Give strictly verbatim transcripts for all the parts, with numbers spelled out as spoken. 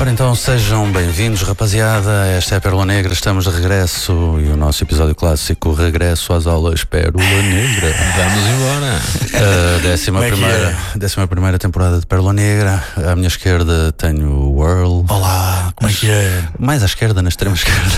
Ora então, sejam bem-vindos, rapaziada. Esta é a Pérola Negra, estamos de regresso e o nosso episódio clássico, regresso às aulas Pérola Negra. Vamos embora. A décima, primeira, é? décima primeira temporada de Pérola Negra. À minha esquerda tenho o Whirl. Olá, como é que é? Mais à esquerda, na extrema esquerda.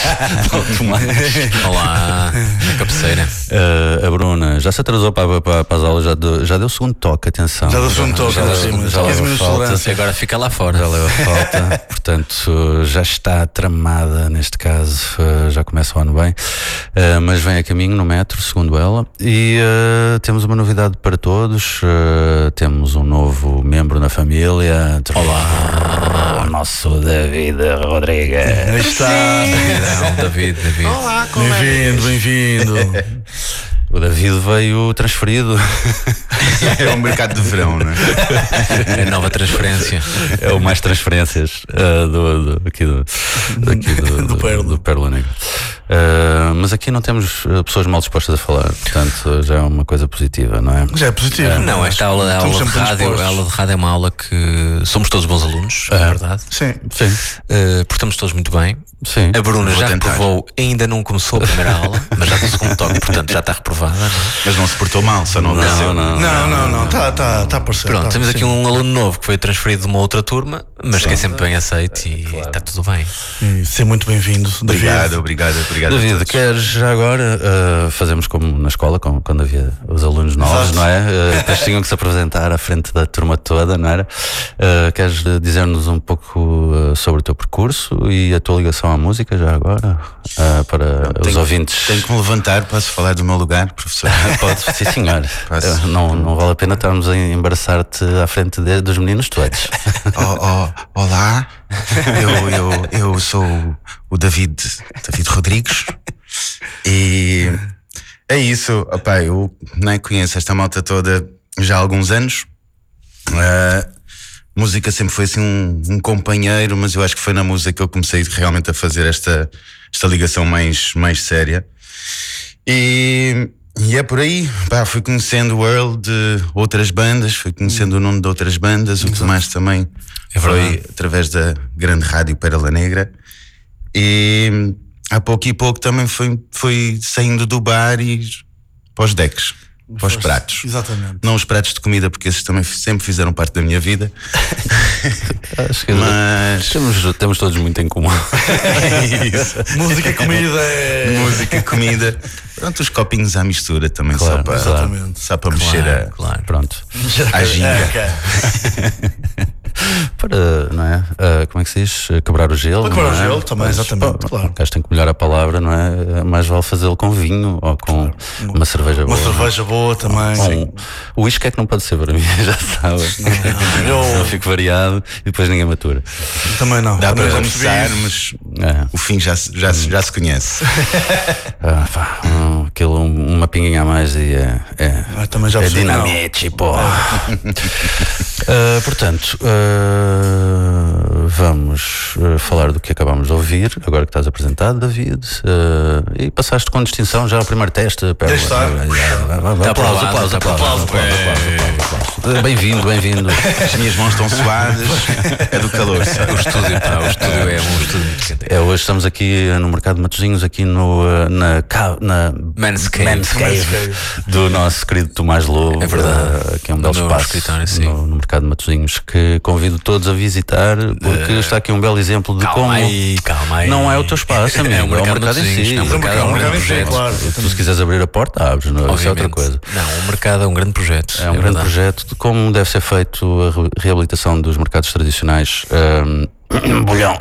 Olá, na cabeceira. Uh, a Bruna já se atrasou para, para, para as aulas, já deu, já deu o segundo toque, atenção. Já deu o segundo toque, já, sim, já, já leva falta. E agora fica lá fora. Já leva falta, portanto já está tramada neste caso, já começa o ano bem, mas vem a caminho no metro, segundo ela, e uh, temos uma novidade para todos, uh, temos um novo membro na família. Olá, o nosso David Rodrigues. Aí está. Não, David, David. Olá, como bem-vindo, bem-vindo. O David veio transferido. É o mercado de verão, não é? É a nova transferência. É o mais transferências uh, do, do, aqui do, daqui do, do, Pérola. do Pérola Negra. Uh, mas aqui não temos uh, pessoas mal dispostas a falar, portanto já é uma coisa positiva, não é? Já é positivo. É, não, esta aula, a aula, de rádio, a aula de rádio é uma aula que somos todos bons alunos, é, é verdade. Sim. Sim. Uh, portamos todos muito bem. Sim. A Bruna Vou já tentar. reprovou, ainda não começou a primeira aula, mas já tem o segundo toque, portanto já está reprovada. Não é? Mas não se portou mal, só não Não, desceu. não, Não, não, não, está tá, tá a parecer. Pronto, tá, temos sim. aqui um aluno novo que foi transferido de uma outra turma, mas que é sempre bem aceito e está tudo bem. E seja muito bem-vindo, David. Obrigado, obrigado, obrigado. David, a todos. queres já agora uh, fazemos como na escola, como, quando havia os alunos novos, Exato. não é? Uh, depois tinham que se apresentar à frente da turma toda, não era? Uh, queres dizer-nos um pouco uh, sobre o teu percurso e a tua ligação à música já agora? Uh, para os Tenho- ouvintes. Tenho que me levantar, posso falar do meu lugar, professor? Pode, sim senhor. Posso? Uh, não, não vale a pena estarmos a embaraçar-te à frente de- dos meninos todos. Oh, oh, olá, eu, eu, eu sou o David, David Rodrigues e é isso. Opá, eu nem conheço esta malta toda já há alguns anos. Uh, música sempre foi assim um, um companheiro, mas eu acho que foi na música que eu comecei realmente a fazer esta, esta ligação mais, mais séria. E, e é por aí, pá, fui conhecendo o Earl de outras bandas, fui conhecendo o Nuno de outras bandas, o Tomás também É foi verdade. através da grande rádio Pérola Negra. E há pouco e pouco também foi, foi saindo do bar e para os decks, para os Foste- pratos. Exatamente. Não os pratos de comida, porque esses também sempre fizeram parte da minha vida. Acho que Mas temos, temos todos muito em comum. é isso. Música e comida é. Música, comida. Pronto, os copinhos à mistura também, Claro, só para, exatamente. só para mexer a, Claro. Pronto. a ginga. É, ok. Para, não é? Uh, como é que se diz? Uh, Quebrar o gelo. Para quebrar não o é? gelo também, Mas, exatamente, pá, claro. O gajo tem que molhar a palavra, não é? Mais vale fazê-lo com vinho ou com uma cerveja Uma boa. cerveja boa também. Um, o uísque é que não pode ser para mim, já sabes. Eu- Eu fico variado e depois ninguém matura. Também não. Dá Também para já percebi começar, isso. mas É. o fim já, se- já, se- já se conhece. Ah, pá, um, aquilo, um- uma pinguinha a mais e é. é Ah, também já é percebi, não. dinamite, pô. Ah, portanto, ah, vamos ah, falar do que acabámos de ouvir, agora que estás apresentado, David. Ah, e passaste com distinção já o primeiro teste. Pérola. Já está. Aplausos, Está aprovado, aplausos, está aplausos, aprovado. aplausos, aplausos, aplausos. Bem-vindo, bem-vindo. As minhas mãos estão suadas, é do calor. sabe? O estúdio, pá, o estúdio é um estúdio muito quente. É, hoje estamos aqui no Mercado de Matosinhos, aqui no, ah, na, ca- na Man's Cave. Man's Cave do nosso querido Tomás Lobo. É verdade. ah, que é um Do belo meu espaço escritório, sim. no, no Mercado de Matosinhos, que convido todos a visitar, porque está aqui um belo exemplo de Calma como aí, calma aí. não é o teu espaço, amigo, É o mercado, mercado em de si. Matosinhos, é um mercado, é um grande em si, projeto. claro. Tu, se quiseres abrir a porta, abres, não, isso é outra Obviamente. coisa. Não, o mercado é um grande projeto. É um grande verdade. projeto de como deve ser feito a re- reabilitação dos mercados tradicionais. Ahm, bolhão.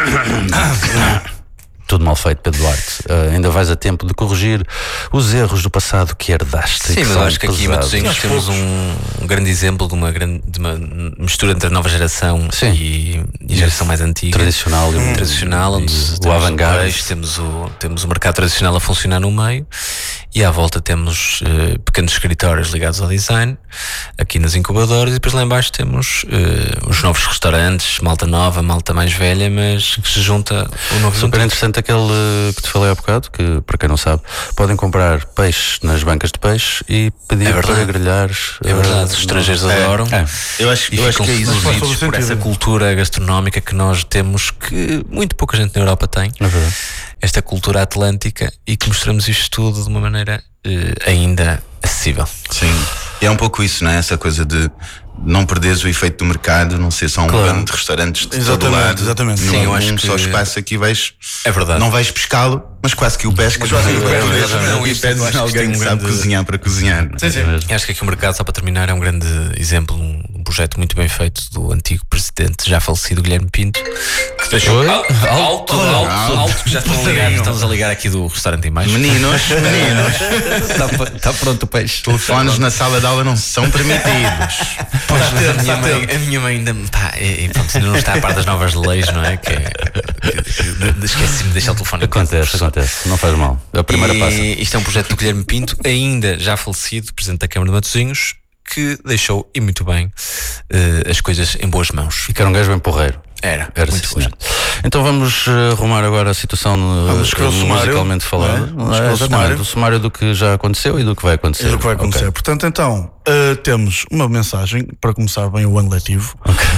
Tudo mal feito, Pedro Duarte. Ah, ainda vais a tempo de corrigir os erros do passado que herdaste. e Sim, mas são eu acho que aqui em pesados. Matosinhos Aos temos poucos. um, um grande exemplo de uma, grande, de uma mistura entre a nova geração Sim. e, e a geração mais antiga. Tradicional e o- Tradicional, onde e o temos avant-garde. peixe, temos o, temos o mercado tradicional a funcionar no meio e à volta temos eh, pequenos escritórios ligados ao design, aqui nas incubadoras, e depois lá em baixo temos eh, os novos restaurantes, malta nova, malta mais velha, mas que se junta o novo Super junto. interessante aquele que te falei há bocado, que para quem não sabe, podem comprar peixe nas bancas de peixe e pedir É para grelhar. É verdade, os estrangeiros adoram. É. Eu acho, E eu acho ficam que é isso. Faz todo seduzidos por sentido. essa cultura gastronómica que nós temos, que muito pouca gente na Europa tem. É verdade. Esta cultura atlântica, e que mostramos isto tudo de uma maneira eh, ainda acessível. Sim. E é um pouco isso, não é? Essa coisa de não perderes o efeito do mercado, não ser só um Claro. bando de restaurantes de todo Exatamente, lado. exatamente. Num, Sim, eu acho num que- só espaço aqui vais. É verdade. Não vais pescá-lo, mas quase que o pescas. quase que o Tu pescas. vês, Não, não, e isto- pedes eu acho a que isto alguém tem que um sabe grande- cozinhar para cozinhar. Sim, sim. E acho que aqui o mercado, só para terminar, é um grande exemplo, um projeto muito bem feito do antigo presidente, já falecido, Guilherme Pinto, que deixou Oi? alto, alto, alto, alto. alto, que já estão a ligar, estamos a ligar aqui do restaurante em baixo. Meninos, meninos, Está, está pronto o peixe. telefones na sala de aula não são permitidos. Pois, mas a minha mãe, a minha mãe ainda, pá, é, é, pronto, ainda não está a par das novas leis, não é? Que é que- que- esqueci-me de deixar o telefone. Acontece, acontece, não faz mal. É a primeira e passa. Isto é um projeto do Guilherme Pinto, ainda já falecido, presidente da Câmara de Matosinhos, que deixou, e muito bem, eh, as coisas em boas mãos. E que era um gajo bem porreiro. Era, Era muito sim, boas. senhor. Então vamos eh, arrumar agora a situação eh, Vamos escrever o sumário, musicalmente falada. não é? Vamos escrever É, o exatamente, sumário. o sumário do que já aconteceu e do que vai acontecer. É o que vai acontecer. Ok. Portanto, então, uh, temos uma mensagem para começar bem o ano letivo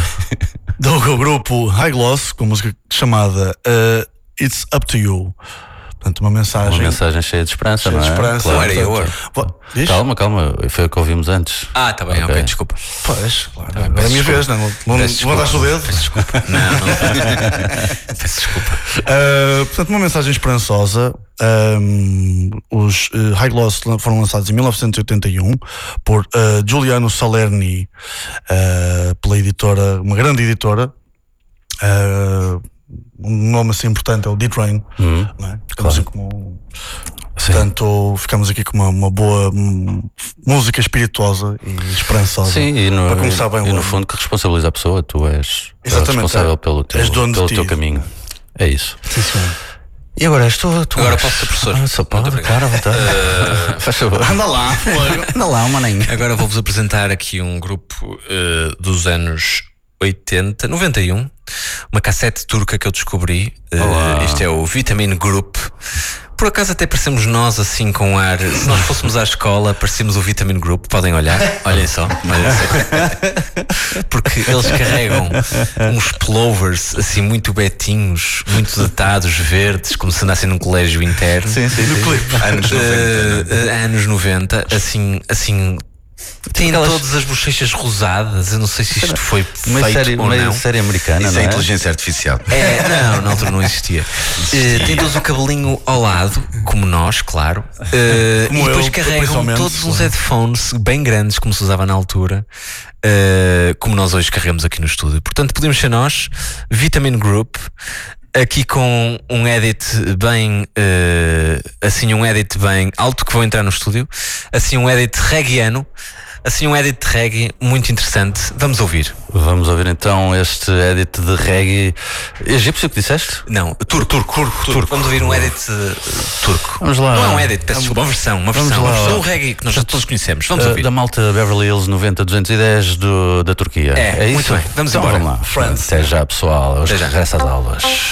do grupo High Gloss, com a música chamada uh, It's Up to You. Portanto, uma mensagem. Uma mensagem cheia de esperança, cheia não de é? esperança. Claro. Era eu, Portanto, vo- Diz? Calma, calma, foi o que ouvimos antes. Ah, está bem, ok, Ok. desculpa. Pois, claro. bem, Agora é a peço minha vez, desculpa. não, não Peço levantaste o desculpa. dedo. Peço desculpa. Não, não. Peço desculpa. Uh, portanto, uma mensagem esperançosa. Um, os uh, High Gloss foram lançados em mil novecentos e oitenta e um por uh, Giuliano Salerni, uh, pela editora, uma grande editora. Uh, um nome assim importante é o D-Train. Uhum. Não é? Ficamos Claro. aqui com, Sim. portanto, ficamos aqui com uma, uma boa hum, música espirituosa e esperançosa. Sim, e no, para começar bem e o no ano. fundo que responsabiliza a pessoa, tu és Exatamente, responsável é. pelo teu, És dono de pelo ti. teu caminho. É isso. Sim, senhor. E agora és tu, tu Agora és- posso ser professor. Ah, só pode, Muito obrigado. claro, à vontade. Faz favor. Anda lá, Anda lá, maninho. Agora vou-vos apresentar aqui um grupo eh, dos anos oitenta, noventa e um, uma cassete turca que eu descobri. Eh, Olá. este é o Vitamin Group. Por acaso até parecemos nós assim com ar. Se nós fôssemos à escola, parecemos o Vitamin Group. Podem olhar, olhem só, olhem só. Porque eles carregam uns pullovers assim muito betinhos, muito datados, verdes, como se andassem num colégio interno. Sim, sim, no sim. clipe. Anos noventa. Eh, eh, anos noventa, assim, assim. Tem aquelas- todas as bochechas rosadas. Eu não sei se isto foi Meio feito série, ou meio não. série americana, Isso não é é? inteligência artificial. É, não, na altura não existia. Eh, tem todos o cabelinho ao lado, como nós, claro. Eh, Como e depois eu, carregam principalmente, todos uns claro. headphones bem grandes, como se usava na altura, eh, como nós hoje carregamos aqui no estúdio. Portanto, podemos ser nós, Vitamin Group. Aqui com um edit bem eh, assim um edit bem alto, que vou entrar no estúdio. Assim um edit reggaeano. Assim um edit de reggae muito interessante. Vamos ouvir. Vamos ouvir então este edit de reggae egípcio que disseste? Não, turco, turco, turco, turco. Vamos ouvir um edit uh, turco. Vamos lá. Não é um edit, peço desculpa, uma versão, uma Vamos versão. lá. Uma versão. O reggae que nós já todos conhecemos. Vamos Uh, ouvir. da malta Beverly Hills noventa duzentos e dez do, da Turquia. É, isso? muito bem. Vamos então, embora. Vamos lá. France. Até já, pessoal. Hoje Até já. regressa às aulas.